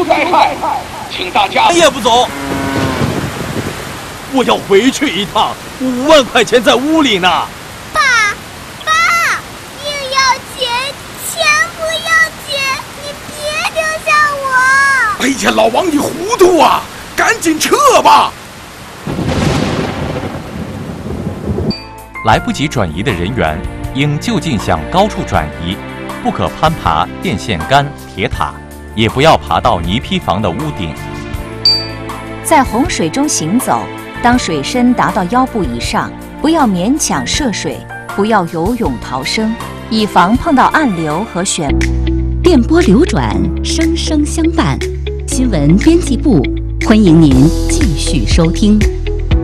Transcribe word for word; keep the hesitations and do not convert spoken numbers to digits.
有灾害，请大家也不走。我要回去一趟，五万块钱在屋里呢。 爸，爸，命要钱，钱不要紧，你别丢下我！ 哎呀，老王你糊涂啊！赶紧撤吧！ 来不及转移的人员，应就近向高处转移，不可攀爬电线杆、铁塔，也不要爬到泥坯房的屋顶。 在洪水中行走，当水深达到腰部以上，不要勉强涉水，不要游泳逃生，以防碰到暗流和漩。 电波流转，声声相伴。新闻编辑部欢迎您继续收听。